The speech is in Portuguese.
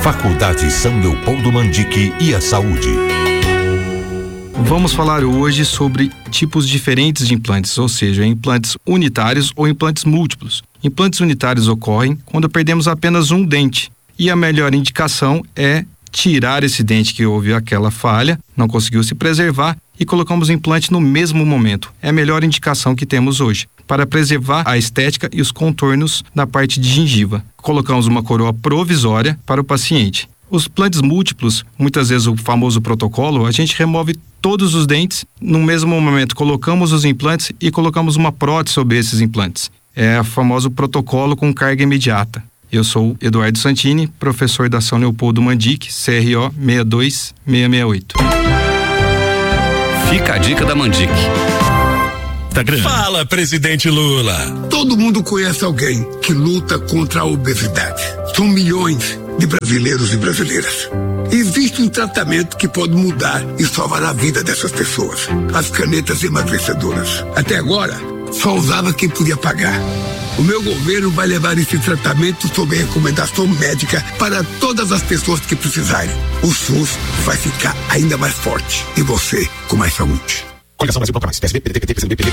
Faculdade São Leopoldo Mandique e a Saúde. Vamos falar hoje sobre tipos diferentes de implantes, ou seja, implantes unitários ou implantes múltiplos. Implantes unitários ocorrem quando perdemos apenas um dente e a melhor indicação é tirar esse dente que houve aquela falha, não conseguiu se preservar e colocamos o implante no mesmo momento. É a melhor indicação que temos hoje para preservar a estética e os contornos da parte de gengiva. Colocamos uma coroa provisória para o paciente. Os implantes múltiplos, muitas vezes o famoso protocolo, a gente remove todos os dentes, no mesmo momento colocamos os implantes e colocamos uma prótese sobre esses implantes. É o famoso protocolo com carga imediata. Eu sou Eduardo Santini, professor da São Leopoldo Mandique, CRO 62668. Fica a dica da Mandique. Fala, presidente Lula. Todo mundo conhece alguém que luta contra a obesidade. São milhões de brasileiros e brasileiras. Existe um tratamento que pode mudar e salvar a vida dessas pessoas. As canetas emagrecedoras. Até agora, só usava quem podia pagar. O meu governo vai levar esse tratamento sob recomendação médica para todas as pessoas que precisarem. O SUS vai ficar ainda mais forte e você com mais saúde. Coligação Brasil Proclamais, PSB, PDT, PT, PCdoB,